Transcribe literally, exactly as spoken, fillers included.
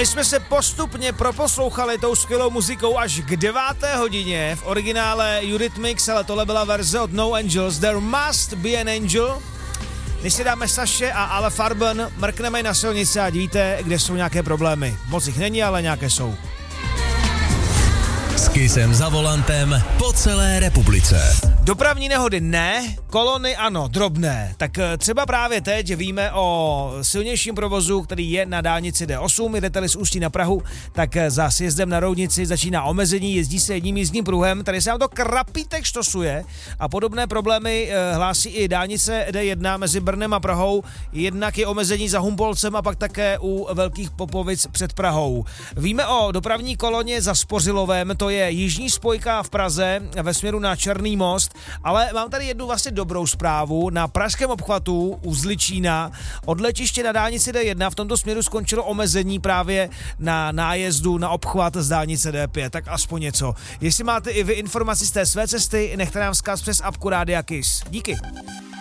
my jsme se postupně proposlouchali tou skvělou muzikou až k deváté hodině v originále Eurythmics, ale tohle byla verze od No Angels, There Must Be an Angel. Než si dáme Saše a Ale Farben, mrkneme na silnici a víte, kde jsou nějaké problémy. Moc jich není, ale nějaké jsou. S Kissem za volantem po celé republice. Dopravní nehody ne, kolony ano, drobné. Tak třeba právě teď víme o silnějším provozu, který je na dálnici D osm, jdete-li z Ústí na Prahu, tak za sjezdem na Roudnici začíná omezení, jezdí se jedním jízdním pruhem, tady se nám to krapítek štosuje a podobné problémy hlásí i dálnice D jedna mezi Brnem a Prahou, jednak je omezení za Humpolcem a pak také u Velkých Popovic před Prahou. Víme o dopravní koloně za Spořilovem, to je jižní spojka v Praze ve směru na Černý most, ale mám tady jednu vlastně dobrou zprávu. Na pražském obchvatu u Zličína od letiště na dálnici D jedna v tomto směru skončilo omezení právě na nájezdu na obchvat z dálnice D pět, tak aspoň něco. Jestli máte i vy informaci z té své cesty, nechte nám vzkaz přes apku Rádia Kiss. Díky.